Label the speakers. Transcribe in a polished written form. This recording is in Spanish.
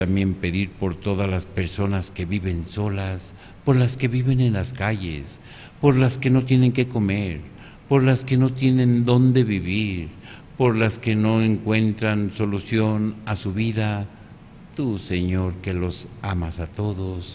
Speaker 1: También pedir por todas las personas que viven solas, por las que viven en las calles, por las que no tienen qué comer, por las que no tienen dónde vivir, por las que no encuentran solución a su vida. Tú, Señor, que los amas a todos,